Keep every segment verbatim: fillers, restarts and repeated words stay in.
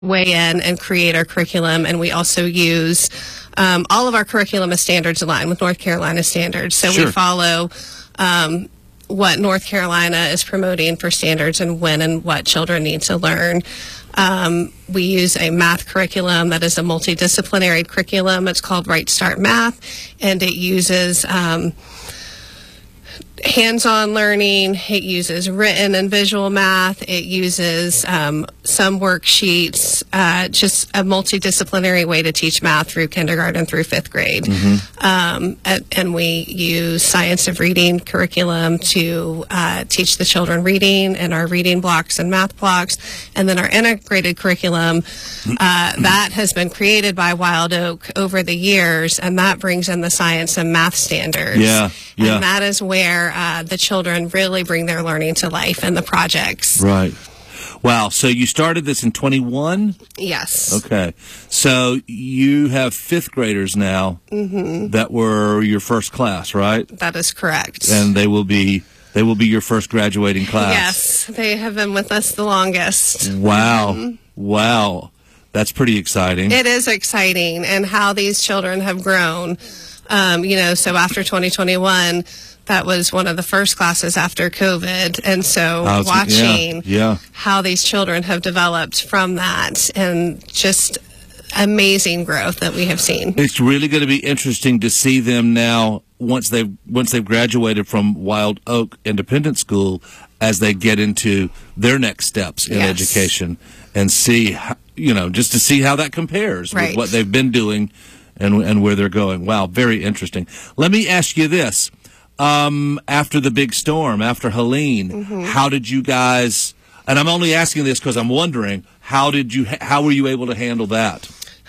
weigh in and create our curriculum, and we also use um, all of our curriculum is standards aligned with North Carolina standards. So Sure. we follow um, what North Carolina is promoting for standards and when and what children need to learn. Um, we use a math curriculum that is a multidisciplinary curriculum. It's called Right Start Math, and it uses um, hands-on learning. It uses written and visual math. It uses um, some worksheets, uh, just a multidisciplinary way to teach math through kindergarten through fifth grade. Mm-hmm. Um, and, and we use science of reading curriculum to uh, teach the children reading and our reading blocks and math blocks. And then our integrated curriculum, uh, that has been created by Wild Oak over the years, and that brings in the science and math standards. Yeah, yeah. And that is where uh, the children really bring their learning to life in the projects. Right. Wow. So you started this in twenty-one? Yes. Okay. So you have fifth graders now Mm-hmm. that were your first class, right? That is correct. And they will be they will be your first graduating class. Yes, they have been with us the longest. Wow. Mhm. Wow. That's pretty exciting. It is exciting, and how these children have grown. Um, you know, so after twenty twenty-one, that was one of the first classes after COVID. And so I was- watching yeah, yeah. how these children have developed from that, and just amazing growth that we have seen. It's really going to be interesting to see them now once they've once they've graduated from Wild Oak Independent School, as they get into their next steps in Yes. education, and see how, you know just to see how that compares Right. with what they've been doing and and where they're going. Wow, very interesting. Let me ask you this: um, after the big storm, after Helene, Mm-hmm. how did you guys? And I'm only asking this because I'm wondering how did you how were you able to handle that?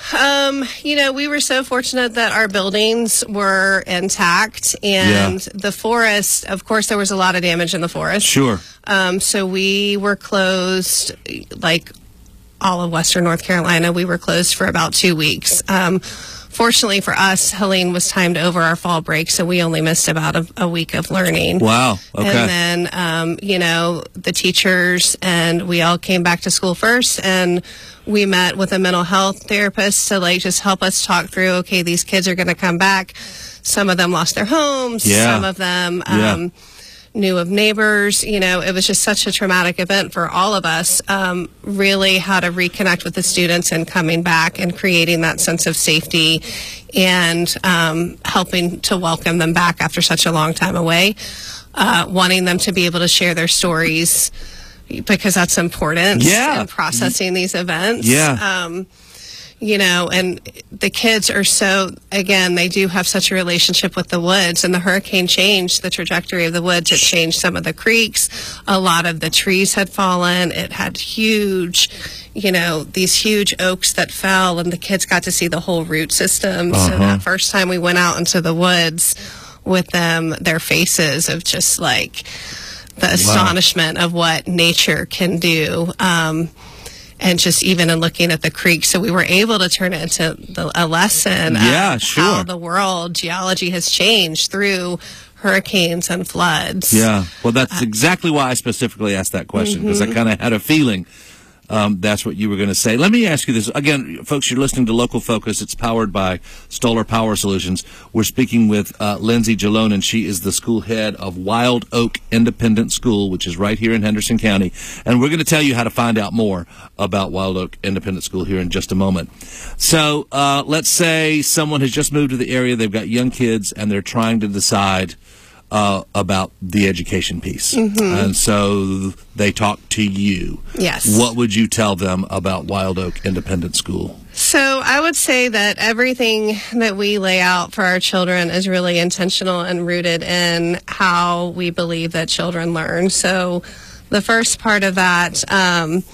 Um, you know, we were so fortunate that our buildings were intact, and Yeah. the forest, of course, there was a lot of damage in the forest. Sure. Um, so we were closed, like all of Western North Carolina, we were closed for about two weeks. Um, fortunately for us, Helene was timed over our fall break, so we only missed about a, a week of learning. Wow. Okay. And then, um, you know, the teachers and we all came back to school first, and we met with a mental health therapist to like just help us talk through, okay, these kids are going to come back. Some of them lost their homes. Yeah. Some of them um, Yeah. knew of neighbors. You know, it was just such a traumatic event for all of us. Um, really how to reconnect with the students and coming back and creating that sense of safety, and um, helping to welcome them back after such a long time away, uh, wanting them to be able to share their stories, because that's important Yeah. in processing these events. Yeah. Um, you know, and the kids are so, again, they do have such a relationship with the woods, and the hurricane changed the trajectory of the woods. It changed some of the creeks. A lot of the trees had fallen. It had huge, you know, these huge oaks that fell, and the kids got to see the whole root system. So Uh-huh. that first time we went out into the woods with them, their faces of just like the astonishment of what nature can do. Um, and just even in looking at the creek, so we were able to turn it into the, a lesson Yeah, of sure. how the world geology has changed through hurricanes and floods. Yeah. Well, that's exactly why I specifically asked that question, because I kind of had a feeling um, that's what you were going to say. Let me ask you this. Again, folks, you're listening to Local Focus. It's powered by Stoller Power Solutions. We're speaking with uh, Lindsay Jalone, and she is the school head of Wild Oak Independent School, which is right here in Henderson County. And we're going to tell you how to find out more about Wild Oak Independent School here in just a moment. So uh, let's say someone has just moved to the area. They've got young kids, and they're trying to decide Uh, about the education piece. And so they talk to you. Yes. What would you tell them about Wild Oak Independent School? So I would say that everything that we lay out for our children is really intentional and rooted in how we believe that children learn. So the first part of that um,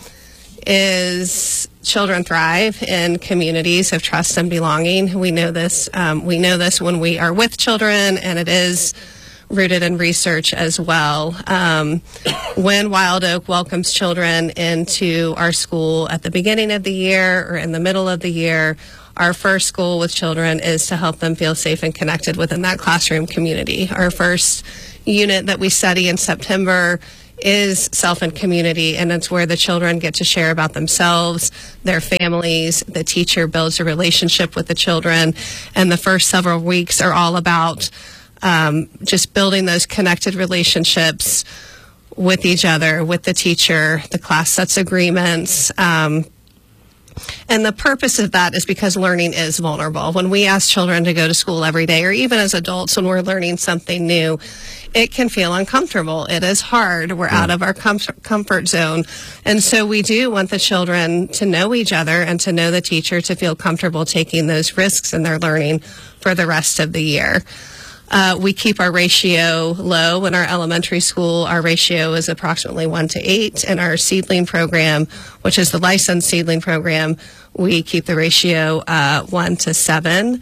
is children thrive in communities of trust and belonging. We know this. Um, we know this when we are with children, and it is rooted in research as well. Um, when Wild Oak welcomes children into our school at the beginning of the year or in the middle of the year, our first school with children is to help them feel safe and connected within that classroom community. Our first unit that we study in September is self and community, and it's where the children get to share about themselves, their families. The teacher builds a relationship with the children, and the first several weeks are all about um, just building those connected relationships with each other, with the teacher. The class sets agreements. Um, And the purpose of that is because learning is vulnerable. When we ask children to go to school every day, or even as adults when we're learning something new, it can feel uncomfortable. It is hard. We're yeah. out of our com- comfort zone. And so we do want the children to know each other and to know the teacher, to feel comfortable taking those risks in their learning for the rest of the year. Uh, we keep our ratio low. In our elementary school, our ratio is approximately one to eight. In our seedling program, which is the licensed seedling program, we keep the ratio uh, one to seven.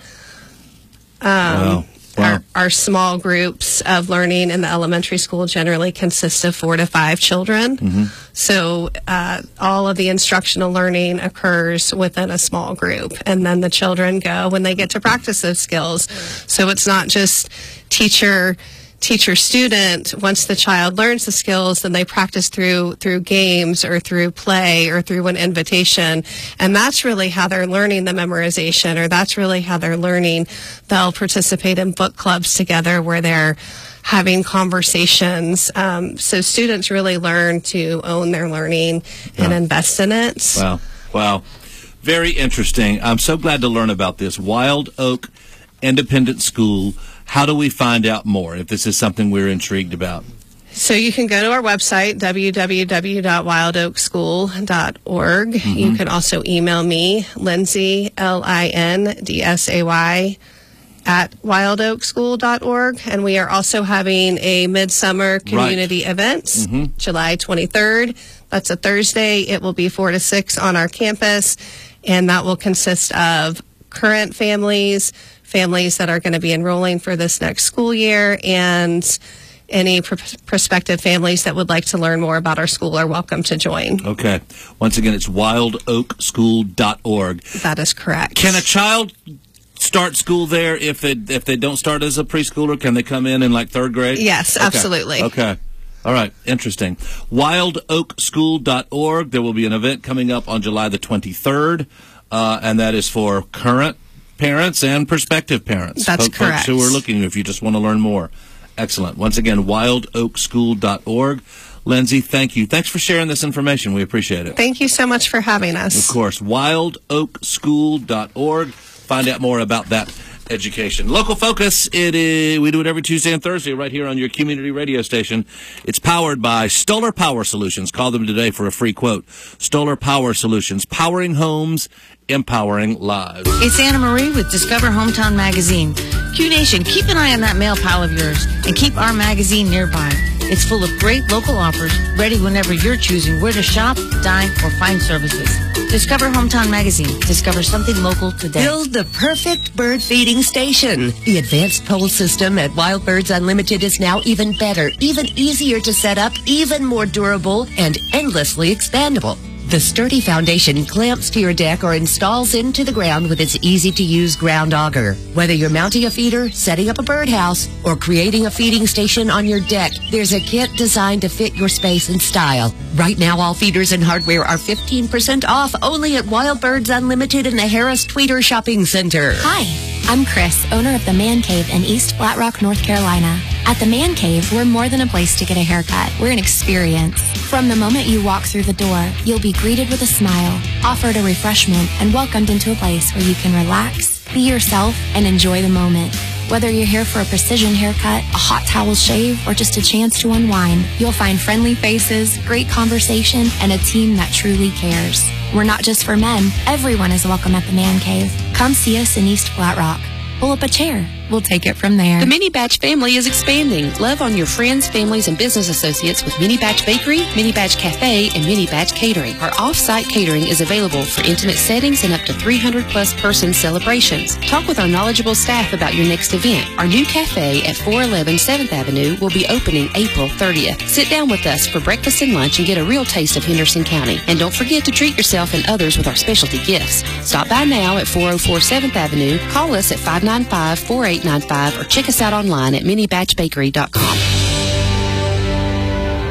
Um, wow. Wow. Our, our small groups of learning in the elementary school generally consist of four to five children. Mm-hmm. So uh, all of the instructional learning occurs within a small group. And then the children go when they get to practice those skills. So it's not just teacher teacher student. Once the child learns the skills, then they practice through through games or through play or through an invitation, and that's really how they're learning the memorization, or that's really how they're learning. They'll participate in book clubs together where they're having conversations. Um, so students really learn to own their learning and wow. invest in it. Wow. Wow. Very interesting. I'm so glad to learn about this. Wild Oak Independent School. How do we find out more if this is something we're intrigued about? So you can go to our website, w w w dot wild oak school dot org. Mm-hmm. You can also email me, Lindsay, L I N D S A Y, at wild oak school dot org. And we are also having a midsummer community right. event, mm-hmm. July twenty-third. That's a Thursday. It will be four to six on our campus, and that will consist of current families, families that are going to be enrolling for this next school year, and any pr- prospective families that would like to learn more about our school are welcome to join. Okay. Once again, it's wild oak school dot org. That is correct. Can a child start school there if they if they don't start as a preschooler? Can they come in in like third grade? Yes, okay. absolutely. Okay. All right. Interesting. wild oak school dot org. There will be an event coming up on July the twenty-third, uh, and that is for current parents and prospective parents. That's folks, correct. Folks who are looking, if you just want to learn more. Excellent. Once again, wild oak school dot org. Lindsay, thank you. Thanks for sharing this information. We appreciate it. Thank you so much for having us. Of course. wild oak school dot org. Find out more about that education. Local Focus, it is, we do it every Tuesday and Thursday right here on your community radio station. It's powered by Stoller Power Solutions. Call them today for a free quote. Stoller Power Solutions, powering homes, empowering lives. It's Anna Marie with Discover Hometown Magazine. Q Nation, keep an eye on that mail pile of yours and keep our magazine nearby. It's full of great local offers, ready whenever you're choosing where to shop, dine, or find services. Discover Hometown Magazine. Discover something local today. Build the perfect bird feeding station. The advanced pole system at Wild Birds Unlimited is now even better, even easier to set up, even more durable, and endlessly expandable. The sturdy foundation clamps to your deck or installs into the ground with its easy-to-use ground auger. Whether you're mounting a feeder, setting up a birdhouse, or creating a feeding station on your deck, there's a kit designed to fit your space and style. Right now, all feeders and hardware are fifteen percent off only at Wild Birds Unlimited in the Harris Tweeter Shopping Center. Hi, I'm Chris, owner of the Man Cave in East Flat Rock, North Carolina. At the Man Cave, we're more than a place to get a haircut. We're an experience. From the moment you walk through the door, you'll be greeted with a smile, offered a refreshment, and welcomed into a place where you can relax, be yourself, and enjoy the moment. Whether you're here for a precision haircut, a hot towel shave, or just a chance to unwind, you'll find friendly faces, great conversation, and a team that truly cares. We're not just for men. Everyone is welcome at the Man Cave. Come see us in East Flat Rock. Pull up a chair. We'll take it from there. The Mini Batch family is expanding. Love on your friends, families, and business associates with Mini Batch Bakery, Mini Batch Cafe, and Mini Batch Catering. Our off-site catering is available for intimate settings and up to three hundred plus person celebrations. Talk with our knowledgeable staff about your next event. Our new cafe at four eleven seventh Avenue will be opening April thirtieth. Sit down with us for breakfast and lunch and get a real taste of Henderson County. And don't forget to treat yourself and others with our specialty gifts. Stop by now at four oh four seventh Avenue. Call us at five nine five, four eight nine five or check us out online at mini batch bakery dot com.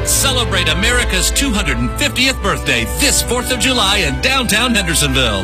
Celebrate America's two hundred fiftieth birthday this fourth of July in downtown Hendersonville.